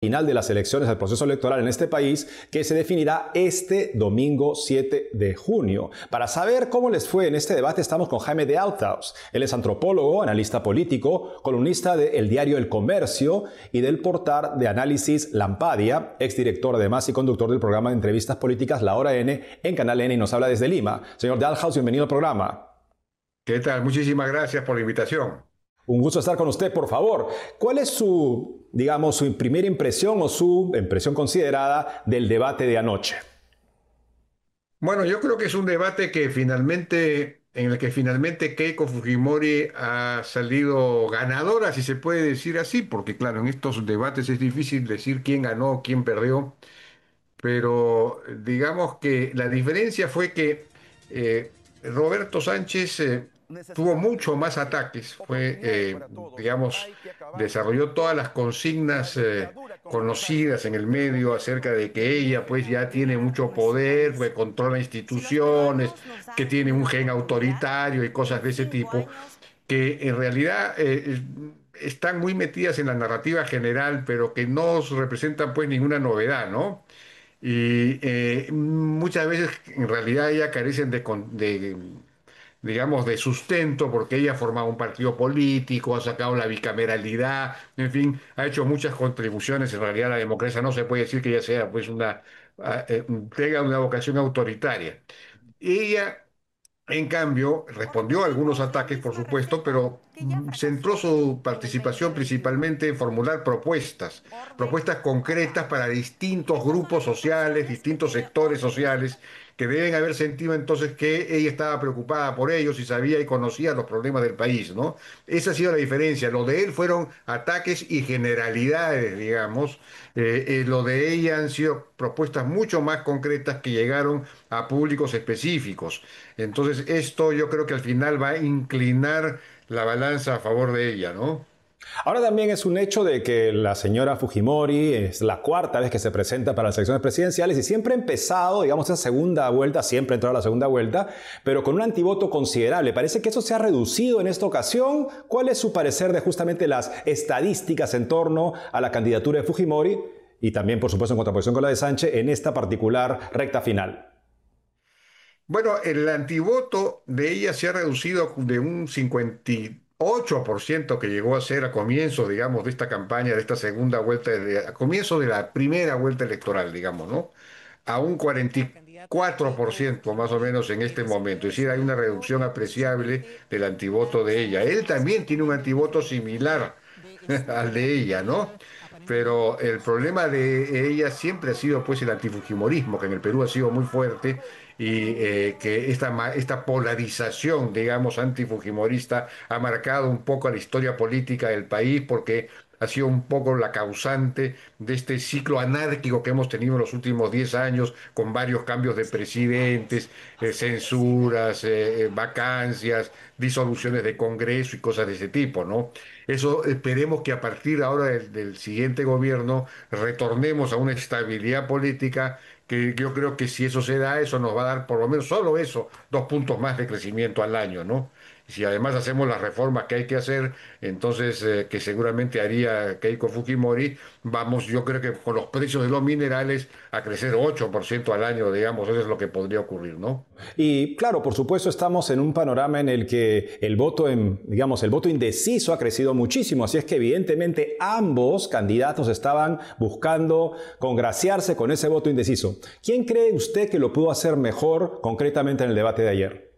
final de las elecciones, del proceso electoral en este país, que se definirá este domingo 7 de junio. Para saber cómo les fue en este debate, estamos con Jaime de Althaus. Él es antropólogo, analista político, columnista del diario El Comercio y del portal de análisis Lampadia, exdirector además y conductor del programa de entrevistas políticas La Hora N en Canal N, y nos habla desde Lima. Señor de Althaus, bienvenido al programa. ¿Qué tal? Muchísimas gracias por la invitación. Un gusto estar con usted. Por favor, ¿cuál es su primera impresión o su impresión considerada del debate de anoche? Bueno, yo creo que es un debate en el que finalmente Keiko Fujimori ha salido ganadora, si se puede decir así, porque claro, en estos debates es difícil decir quién ganó, quién perdió, pero digamos que la diferencia fue que Roberto Sánchez tuvo mucho más ataques, desarrolló todas las consignas conocidas en el medio acerca de que ella pues ya tiene mucho poder, pues, controla instituciones, que tiene un gen autoritario y cosas de ese tipo, que en realidad están muy metidas en la narrativa general, pero que no representan pues ninguna novedad, ¿no? Y muchas veces en realidad ya carecen digamos, de sustento, porque ella ha formado un partido político, ha sacado la bicameralidad, en fin, ha hecho muchas contribuciones. En realidad la democracia no se puede decir que ella sea, pues, tenga una vocación autoritaria. Ella, en cambio, respondió a algunos ataques, por supuesto, pero centró su participación principalmente en formular propuestas concretas para distintos grupos sociales, distintos sectores sociales, que deben haber sentido entonces que ella estaba preocupada por ellos y sabía y conocía los problemas del país, ¿no? Esa ha sido la diferencia. Lo de él fueron ataques y generalidades, digamos. Lo de ella han sido propuestas mucho más concretas que llegaron a públicos específicos. Entonces, esto yo creo que al final va a inclinar la balanza a favor de ella, ¿no? Ahora también es un hecho de que la señora Fujimori es la cuarta vez que se presenta para las elecciones presidenciales y siempre ha empezado, digamos, esa segunda vuelta, siempre ha entrado a la segunda vuelta, pero con un antivoto considerable. Parece que eso se ha reducido en esta ocasión. ¿Cuál es su parecer de justamente las estadísticas en torno a la candidatura de Fujimori y también, por supuesto, en contraposición con la de Sánchez en esta particular recta final? Bueno, el antivoto de ella se ha reducido de un 58% que llegó a ser a comienzo, digamos, de esta campaña, de esta segunda vuelta, a comienzo de la primera vuelta electoral, digamos, ¿no? A un 44% más o menos en este momento. Es decir, hay una reducción apreciable del antivoto de ella. Él también tiene un antivoto similar al de ella, ¿no? Pero el problema de ella siempre ha sido pues el antifujimorismo, que en el Perú ha sido muy fuerte, y que esta polarización, digamos, antifujimorista ha marcado un poco la historia política del país, porque ha sido un poco la causante de este ciclo anárquico que hemos tenido en los últimos 10 años, con varios cambios de presidentes, censuras, vacancias, disoluciones de Congreso y cosas de ese tipo, ¿no? Eso esperemos que a partir ahora del siguiente gobierno retornemos a una estabilidad política, que yo creo que si eso se da, eso nos va a dar por lo menos solo eso, 2 puntos más de crecimiento al año, ¿no? Y si además hacemos las reformas que hay que hacer, entonces, que seguramente haría Keiko Fujimori, vamos, yo creo que con los precios de los minerales a crecer 8% al año, digamos, eso es lo que podría ocurrir, ¿no? Y claro, por supuesto, estamos en un panorama en el que el voto el voto indeciso ha crecido muchísimo, así es que evidentemente ambos candidatos estaban buscando congraciarse con ese voto indeciso. ¿Quién cree usted que lo pudo hacer mejor concretamente en el debate de ayer?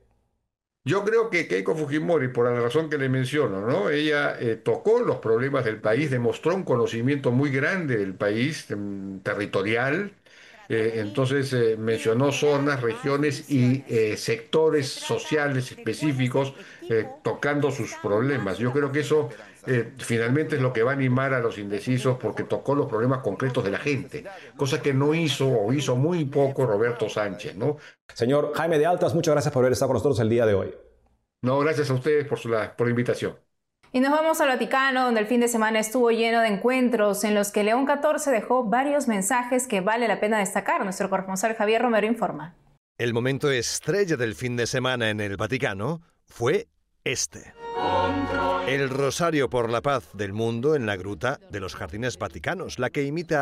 Yo creo que Keiko Fujimori, por la razón que le menciono, ¿no? Ella tocó los problemas del país, demostró un conocimiento muy grande del país, territorial. Entonces mencionó zonas, regiones y sectores sociales específicos, tocando sus problemas. Yo creo que eso finalmente es lo que va a animar a los indecisos, porque tocó los problemas concretos de la gente, cosa que no hizo o hizo muy poco Roberto Sánchez, ¿no? Señor Jaime de Althaus, muchas gracias por haber estado con nosotros el día de hoy. No, gracias a ustedes por la invitación. Y nos vamos al Vaticano, donde el fin de semana estuvo lleno de encuentros en los que León XIV dejó varios mensajes que vale la pena destacar. Nuestro corresponsal Javier Romero informa. El momento estrella del fin de semana en el Vaticano fue este. El Rosario por la Paz del Mundo en la Gruta de los Jardines Vaticanos, la que imita